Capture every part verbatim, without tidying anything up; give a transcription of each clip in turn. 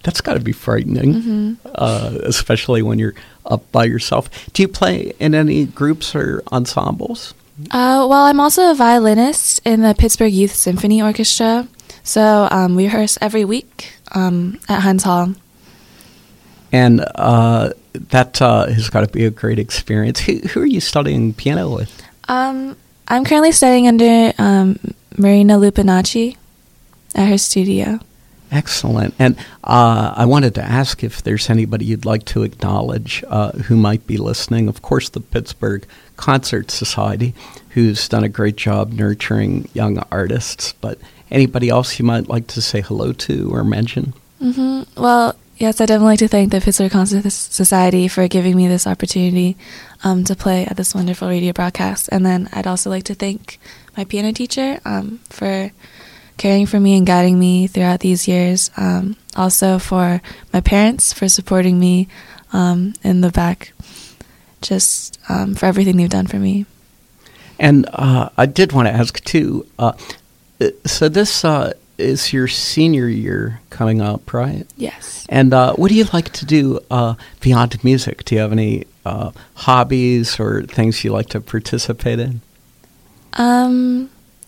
That's got to be frightening, mm-hmm. uh, especially when you're up by yourself. Do you play in any groups or ensembles? Uh, well, I'm also a violinist in the Pittsburgh Youth Symphony Orchestra. So um, we rehearse every week um, at Heinz Hall. And uh, that uh, has got to be a great experience. Who, who are you studying piano with? Um, I'm currently studying under um, Marina Lupinacci at her studio. Excellent. And uh, I wanted to ask if there's anybody you'd like to acknowledge uh, who might be listening. Of course, the Pittsburgh Concert Society, who's done a great job nurturing young artists. But anybody else you might like to say hello to or mention? Mm-hmm. Well, yes, I'd definitely like to thank the Pittsburgh Concert Society for giving me this opportunity um, to play at this wonderful radio broadcast. And then I'd also like to thank my piano teacher um, for caring for me and guiding me throughout these years. Um, also for my parents for supporting me um, in the back, just um, for everything they've done for me. And uh, I did want to ask, too, uh, so this uh, is your senior year coming up, right? Yes. And uh, what do you like to do uh, beyond music? Do you have any uh, hobbies or things you like to participate in? Um...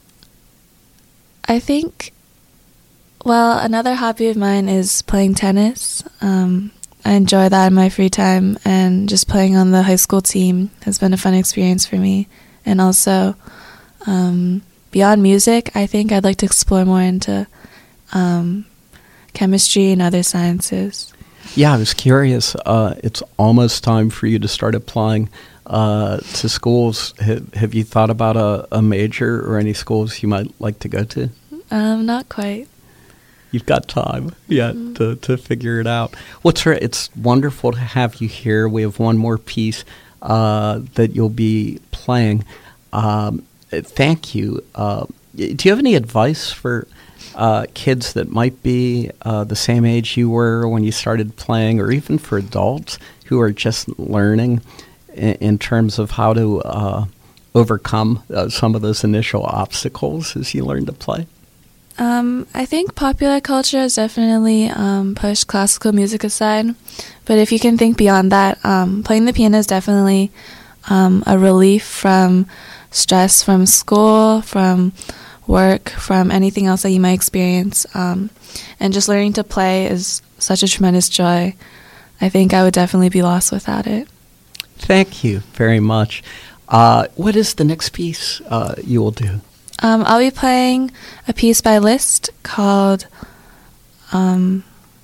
I think, well, another hobby of mine is playing tennis. Um, I enjoy that in my free time, and just playing on the high school team has been a fun experience for me. And also, um, beyond music, I think I'd like to explore more into um, chemistry and other sciences. Yeah, I was curious. Uh, it's almost time for you to start applying uh, to schools. Have, have you thought about a, a major or any schools you might like to go to? Um, not quite. You've got time yet mm-hmm. to, to figure it out. What's well, it's wonderful to have you here. We have one more piece uh, that you'll be playing. Um, thank you. Uh, do you have any advice for uh, kids that might be uh, the same age you were when you started playing, or even for adults who are just learning in, in terms of how to uh, overcome uh, some of those initial obstacles as you learn to play? Um, I think popular culture has definitely um, pushed classical music aside, but if you can think beyond that, um, playing the piano is definitely um, a relief from stress from school, from work, from anything else that you might experience, um, and just learning to play is such a tremendous joy. I think I would definitely be lost without it. Thank you very much. Uh, what is the next piece uh, you will do? Um, I'll be playing a piece by Liszt called... Um,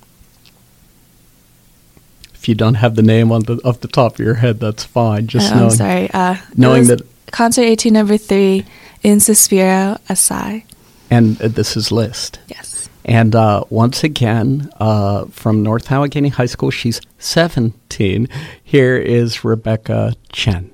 if you don't have the name on the off the top of your head, that's fine. Just oh, knowing, I'm sorry. Uh, knowing that Concert eighteen number three, In Suspiro Assai. And uh, this is Liszt. Yes. And uh, once again, uh, from North Allegheny High School, she's seventeen. Here is Rebecca Chen.